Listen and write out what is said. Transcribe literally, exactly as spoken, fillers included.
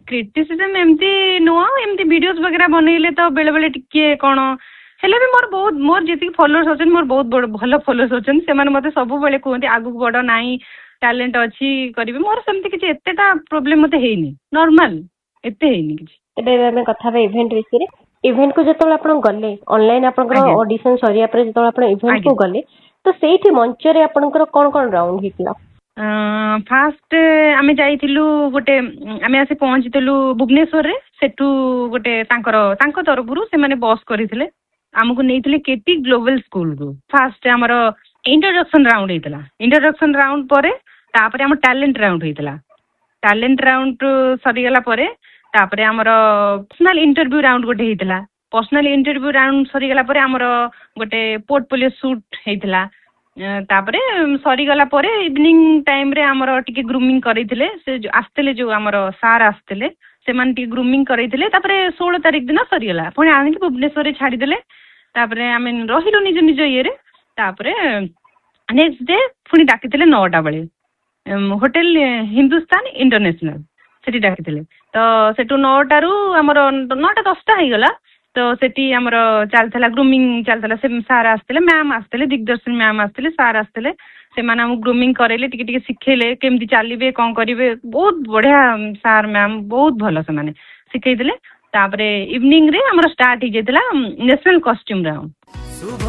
Criticism एमती नुह एमती वीडियोस वगैरह बनइले तो बेले बेले टिके कौन हेले भी मोर बहुत मोर जी फॉलोअर्स अच्छे मोर बहुत बड़ भल फॉलोअर्स अच्छे से मत सब बेले कहते आगु बड़ नाई टैलेंट अच्छी करी मोर सेमती किसी एतेटा प्रोब्लेम मते हेनी नॉर्मल एते हेनी किसी एबे हमें कथा बे इवेंट विषय रे इवेंट को जतले आपण गले ऑनलाइन आपनकर ऑडिशन सरिया पर जतले आपण इवेंट को गले तो सेठी मंच रे आपनकर कोन कोन राउंड हितला फास्ट आमे जाइथिलु गोटे आमे आसे पहुंचितलु भुवनेश्वर रे सेटू गोटे तांकर तांको तरफरु से माने बस करिथिले आमको नेइथिले केटी ग्लोबल स्कूल को फास्ट हमर इंट्रोडक्शन राउंड हेतला इंट्रोडक्शन राउंड परे तापरे हम टैलेंट राउंड हेतला टैलेंट राउंड सरी गला परे तापरे हमर पर्सनल इंटरव्यू राउंड गोटे हेतला पर्सनल इंटरव्यू राउंड सरी गला परे हमर गोटे पोर्टफोलियो शूट हेतला तापरे सरी गला परे इवनिंग टाइम रे हमर टिके ग्रूमिंग करिथिले से आस्तेले जो हमर सार आस्तेले से मान टिके ग्रूमिंग करिथिले तापरे सोलह तारिख दिन सरी गला पुणी आनि भुवनेश्वर रे छाडी देले तापरे आमे रहिलो निज निज ये रे तापरे नेक्स्ट डे पुणी डाकिथिले नौटा बेले होटल हिंदुस्तान इंटरनेशनल सेठी डाकिथिले तो सेटू नौटा रु हमर नौटा दसटा हो गला तो सेठी हमर चलथला ग्रूमिंग चलथला से सार आस्तेले मैम आस्तेले दिग्दर्शन मैम आस्तेले सार आस्तेले से माने हम ग्रूमिंग करेले टिके टिके सिखेले केमती चलिबे कोन करिवे बहुत बढ़िया सार मैम बहुत भलो से माने सिखै दिले तापरे इवनिंग रे हमर स्टार्ट हो जेतला नेशनल कॉस्ट्यूम राउंड।